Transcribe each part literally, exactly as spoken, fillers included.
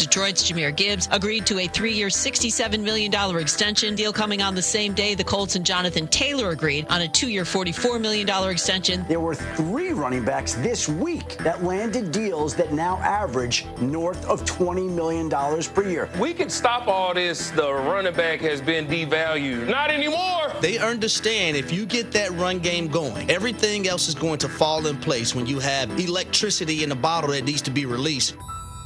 Detroit's Jahmyr Gibbs agreed to a three-year, sixty-seven million dollars extension. Deal coming on the same day the Colts and Jonathan Taylor agreed on a two-year, forty-four million dollars extension. There were three running backs this week that landed deals that now average north of twenty million dollars per year. We could stop all this. The running back has been devalued. Not anymore. They understand if you get that run game going, everything else is going to fall in place when you have electricity in the bottle that needs to be released.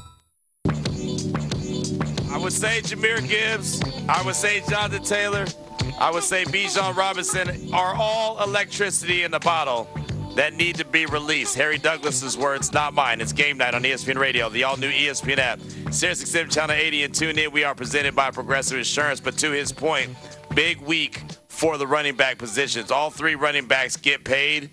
I would say Jahmyr Gibbs. I would say Jonathan Taylor. I would say Bijan Robinson are all electricity in the bottle that need to be released. Harry Douglas's words, not mine. It's Game Night on E S P N Radio, the all-new E S P N app. Sirius X M Channel eighty and tune in. We are presented by Progressive Insurance. But to his point, big week for the running back positions. All three running backs get paid.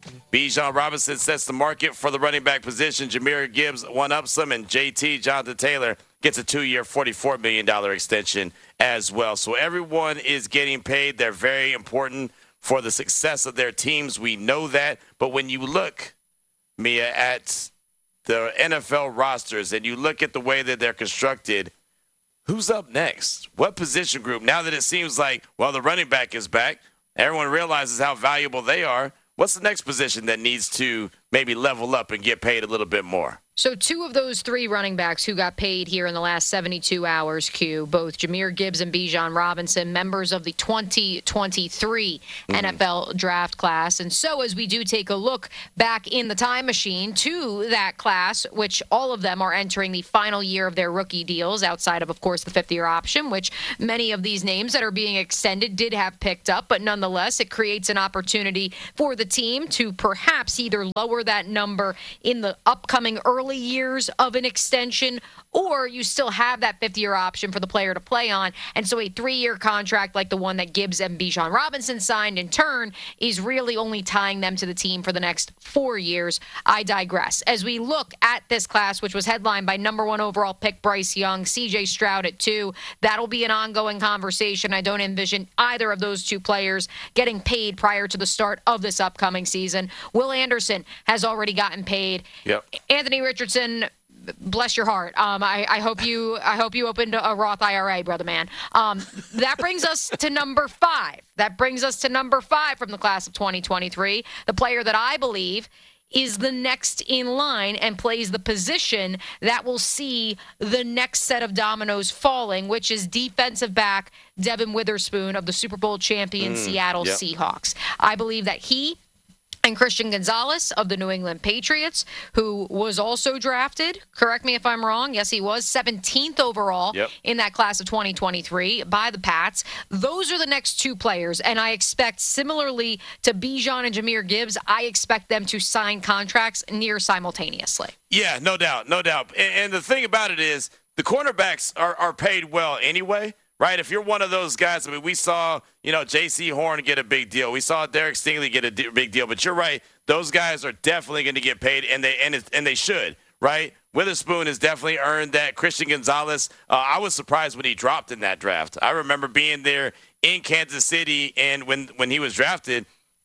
Bijan Robinson sets the market for the running back position. Jahmyr Gibbs one-ups them, and J T, Jonathan Taylor, gets a two-year, forty-four million dollars extension as well. So everyone is getting paid. They're very important for the success of their teams. We know that. But when you look, Mia, at the N F L rosters and you look at the way that they're constructed, who's up next? What position group? Now that it seems like, well, the running back is back, everyone realizes how valuable they are. What's the next position that needs to maybe level up and get paid a little bit more? So two of those three running backs who got paid here in the last seventy-two hours, Q, both Jahmyr Gibbs and Bijan Robinson, members of the twenty twenty-three mm-hmm. N F L draft class. And so as we do take a look back in the time machine to that class, which all of them are entering the final year of their rookie deals outside of, of course, the fifth-year option, which many of these names that are being extended did have picked up. But nonetheless, it creates an opportunity for the team to perhaps either lower that number in the upcoming early years of an extension, or you still have that fifth-year option for the player to play on. And so a three-year contract like the one that Gibbs and Bijan Robinson signed in turn is really only tying them to the team for the next four years. I digress. As we look at this class, which was headlined by number one overall pick Bryce Young, C J Stroud at two, that'll be an ongoing conversation. I don't envision either of those two players getting paid prior to the start of this upcoming season. Will Anderson has already gotten paid. Yep. Anthony Richardson, bless your heart. Um, I, I hope you I hope you opened a Roth I R A, brother man. Um, that brings us to number five. That brings us to number five from the class of twenty twenty-three. The player that I believe is the next in line and plays the position that will see the next set of dominoes falling, which is defensive back Devin Witherspoon of the Super Bowl champion mm, Seattle yep. Seahawks. I believe that he and Christian Gonzalez of the New England Patriots, who was also drafted, correct me if I'm wrong, yes, he was, seventeenth overall yep. in that class of twenty twenty-three by the Pats. Those are the next two players, and I expect, similarly to Bijan and Jahmyr Gibbs, I expect them to sign contracts near simultaneously. Yeah, no doubt, no doubt. And, and the thing about it is the cornerbacks are, are paid well anyway. Right, if you're one of those guys, I mean, we saw, you know, J C Horn get a big deal. We saw Derek Stingley get a d- big deal. But you're right; those guys are definitely going to get paid, and they and it, and they should. Right, Witherspoon has definitely earned that. Christian Gonzalez, uh, I was surprised when he dropped in that draft. I remember being there in Kansas City, and when when he was drafted,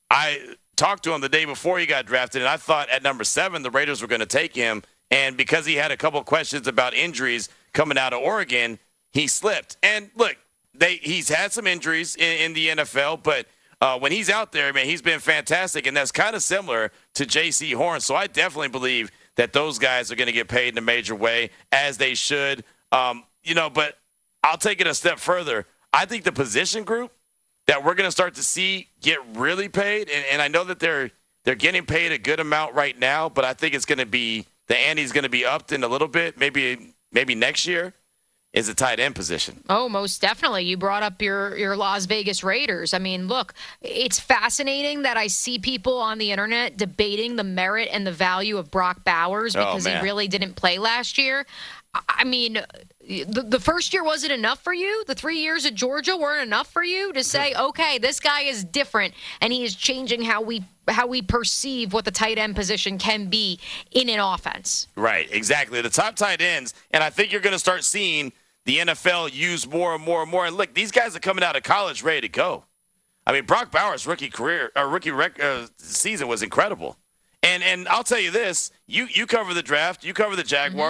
I talked to him the day before he got drafted, and I thought at number seven the Raiders were going to take him, and because he had a couple of questions about injuries coming out of Oregon, he slipped. And look, they he's had some injuries in, in the N F L, but uh, when he's out there, man, he's been fantastic, and that's kind of similar to J C Horn. So I definitely believe that those guys are going to get paid in a major way, as they should. Um, you know, but I'll take it a step further. I think the position group that we're going to start to see get really paid, and, and I know that they're they're getting paid a good amount right now, but I think it's going to be the ante's going to be upped in a little bit, maybe maybe next year. Is a tight end position. Oh, most definitely. You brought up your, your Las Vegas Raiders. I mean, look, it's fascinating that I see people on the internet debating the merit and the value of Brock Bowers because oh, he really didn't play last year. I mean, the, the first year wasn't enough for you? The three years at Georgia weren't enough for you to say, okay, this guy is different, and he is changing how we how we perceive what the tight end position can be in an offense. Right, exactly. The top tight ends, and I think you're going to start seeing the N F L use more and more and more. And look, these guys are coming out of college ready to go. I mean, Brock Bowers' rookie career, or rookie rec, uh, season was incredible. And and I'll tell you this: you you cover the draft, you cover the Jaguars. Mm-hmm.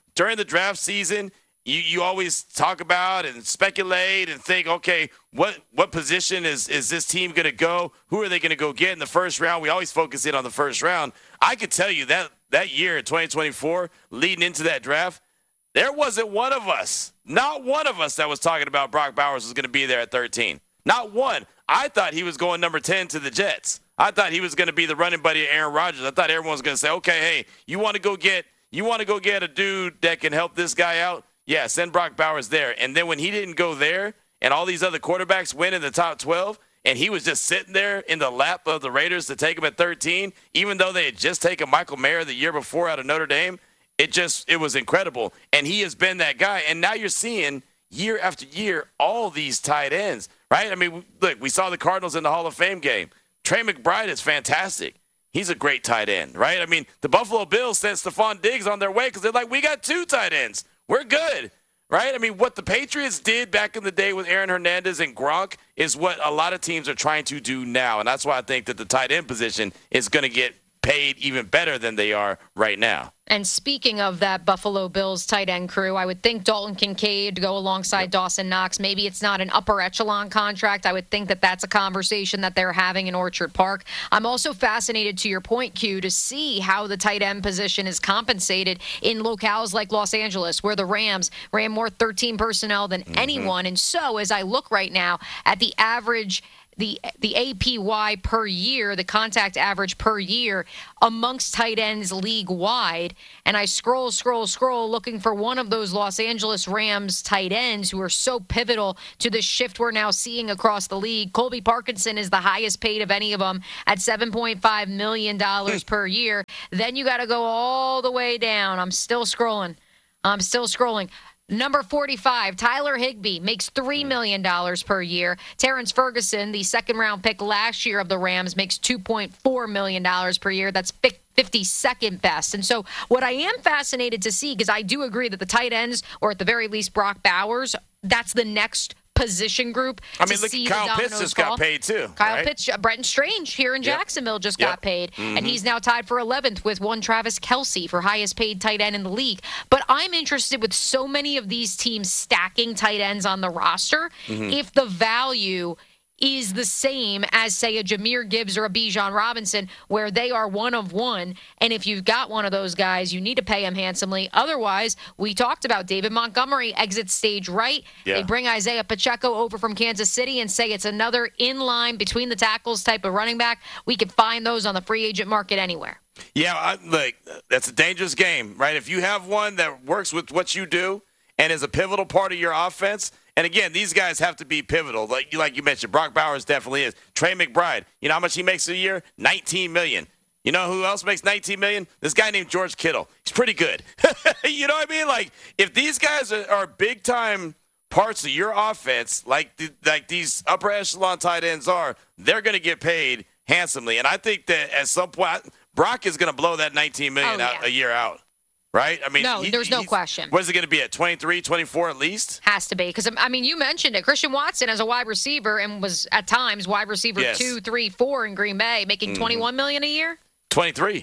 during the draft season, you, you always talk about and speculate and think, okay, what what position is, is this team going to go? Who are they going to go get in the first round? We always focus in on the first round. I could tell you that that year in twenty twenty-four, leading into that draft, there wasn't one of us, not one of us that was talking about Brock Bowers was going to be there at thirteen. Not one. I thought he was going number ten to the Jets. I thought he was going to be the running buddy of Aaron Rodgers. I thought everyone was going to say, okay, hey, you want to go get you want to go get a dude that can help this guy out? Yeah, send Brock Bowers there. And then when he didn't go there and all these other quarterbacks went in the top twelve and he was just sitting there in the lap of the Raiders to take him at thirteen, even though they had just taken Michael Mayer the year before out of Notre Dame, it just it was incredible. And he has been that guy. And now you're seeing year after year all these tight ends, right? I mean, look, we saw the Cardinals in the Hall of Fame game. Trey McBride is fantastic. He's a great tight end, right? I mean, the Buffalo Bills sent Stephon Diggs on their way because they're like, we got two tight ends. We're good, right? I mean, what the Patriots did back in the day with Aaron Hernandez and Gronk is what a lot of teams are trying to do now. And that's why I think that the tight end position is going to get paid even better than they are right now. And speaking of that Buffalo Bills tight end crew, I would think Dalton Kincaid to go alongside yep. Dawson Knox. Maybe it's not an upper echelon contract. I would think that that's a conversation that they're having in Orchard Park. I'm also fascinated, to your point, Q, to see how the tight end position is compensated in locales like Los Angeles, where the Rams ran more thirteen personnel than mm-hmm. anyone. And so as I look right now at the average The the A P Y per year, the contact average per year amongst tight ends league-wide, and I scroll, scroll, scroll looking for one of those Los Angeles Rams tight ends who are so pivotal to the shift we're now seeing across the league. Colby Parkinson is the highest paid of any of them at seven point five million dollars per year. Then you got to go all the way down. I'm still scrolling. I'm still scrolling. Number forty-five, Tyler Higbee, makes three million dollars per year. Terrence Ferguson, the second-round pick last year of the Rams, makes two point four million dollars per year. That's fifty-second best. And so what I am fascinated to see, because I do agree that the tight ends, or at the very least Brock Bowers, that's the next position group. I mean, look, Kyle Pitts just got paid too. Kyle right? Pitts, Brenton Strange here in yep. Jacksonville just yep. got paid, mm-hmm. and he's now tied for eleventh with one Travis Kelce for highest paid tight end in the league. But I'm interested with so many of these teams stacking tight ends on the roster, mm-hmm. if the value is the same as, say, a Jahmyr Gibbs or a Bijan Robinson, where they are one of one. And if you've got one of those guys, you need to pay him handsomely. Otherwise, we talked about David Montgomery exits stage right. Yeah. They bring Isaiah Pacheco over from Kansas City and say it's another in-line between the tackles type of running back. We could find those on the free agent market anywhere. Yeah, I, look, that's a dangerous game, right? If you have one that works with what you do and is a pivotal part of your offense, and again, these guys have to be pivotal. Like, like you mentioned, Brock Bowers definitely is. Trey McBride, you know how much he makes a year? nineteen million dollars. You know who else makes nineteen million dollars? This guy named George Kittle. He's pretty good. You know what I mean? Like, if these guys are, are big-time parts of your offense, like the, like these upper echelon tight ends are, they're going to get paid handsomely. And I think that at some point, Brock is going to blow that nineteen million dollars oh, yeah. out, a year out. Right? I mean, no, he, there's no question. What is it going to be at twenty-three, twenty-four at least? Has to be. Because, I mean, you mentioned it. Christian Watson as a wide receiver and was at times wide receiver yes. two, three, four in Green Bay, making mm-hmm. twenty-one million dollars a year? twenty-three.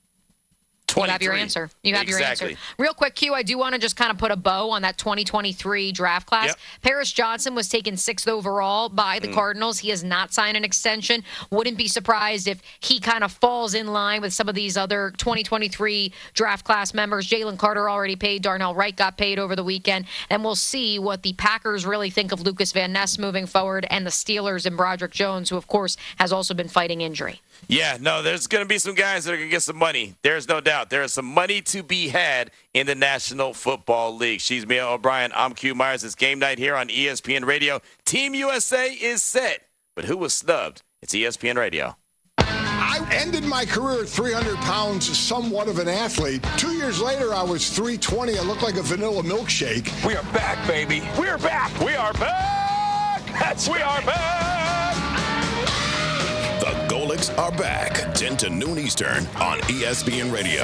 You have your answer. You have exactly. your answer. Real quick, Q, I do want to just kind of put a bow on that twenty twenty-three draft class. Yep. Paris Johnson was taken sixth overall by the mm. Cardinals. He has not signed an extension. Wouldn't be surprised if he kind of falls in line with some of these other twenty twenty-three draft class members. Jalen Carter already paid. Darnell Wright got paid over the weekend. And we'll see what the Packers really think of Lucas Van Ness moving forward, and the Steelers and Broderick Jones, who, of course, has also been fighting injury. Yeah, no, there's going to be some guys that are going to get some money. There's no doubt. There is some money to be had in the National Football League. She's Mia O'Brien. I'm Q Myers. It's game night here on E S P N Radio. Team U S A is set. But who was snubbed? It's E S P N Radio. I ended my career at three hundred pounds, somewhat of an athlete. Two years later, I was three twenty. I looked like a vanilla milkshake. We are back, baby. We are back. We are back. That's we are back. The Golics are back, ten to noon Eastern on E S P N Radio.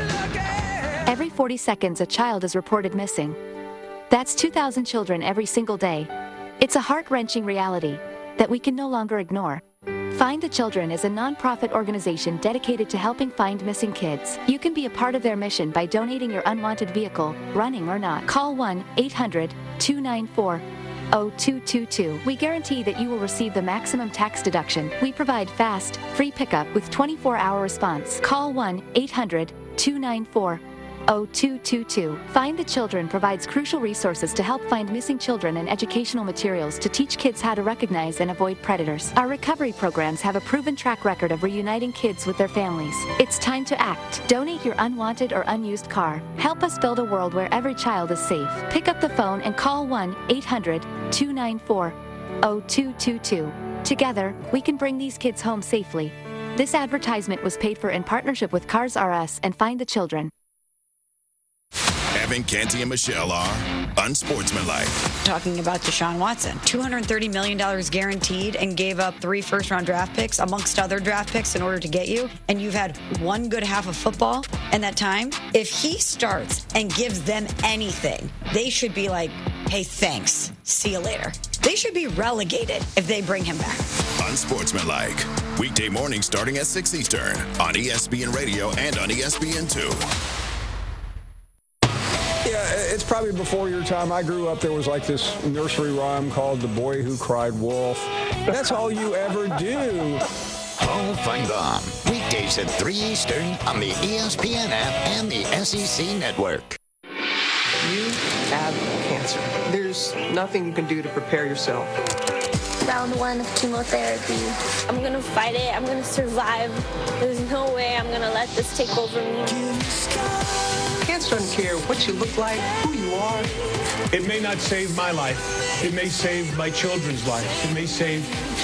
Every forty seconds, a child is reported missing. That's two thousand children every single day. It's a heart-wrenching reality that we can no longer ignore. Find the Children is a nonprofit organization dedicated to helping find missing kids. You can be a part of their mission by donating your unwanted vehicle, running or not. Call one eight hundred two nine four oh two two two. We guarantee that you will receive the maximum tax deduction. We provide fast, free pickup with twenty-four hour response. Call one eight hundred two nine four oh two two two. Find the Children provides crucial resources to help find missing children and educational materials to teach kids how to recognize and avoid predators. Our recovery programs have a proven track record of reuniting kids with their families. It's time to act. Donate your unwanted or unused car. Help us build a world where every child is safe. Pick up the phone and call one eight hundred two nine four oh two two two. Together, we can bring these kids home safely. This advertisement was paid for in partnership with Cars R Us and Find the Children. Evan, Canty, and Michelle are unsportsmanlike. Talking about Deshaun Watson, two hundred thirty million dollars guaranteed, and gave up three first-round draft picks amongst other draft picks in order to get you, and you've had one good half of football in that time. If he starts and gives them anything, they should be like, hey, thanks. See you later. They should be relegated if they bring him back. Unsportsmanlike. Weekday morning starting at six Eastern on E S P N Radio and on E S P N two. Yeah, it's probably before your time. I grew up, there was like this nursery rhyme called The Boy Who Cried Wolf. That's all you ever do. Hall of Fun Bomb. Weekdays at three Eastern on the E S P N app and the S E C network. You have cancer. There's nothing you can do to prepare yourself. Round one of chemotherapy. I'm gonna fight it. I'm gonna survive. There's no way I'm gonna let this take over me. Cancer doesn't care what you look like, who you are. It may not save my life. It may save my children's lives. It may save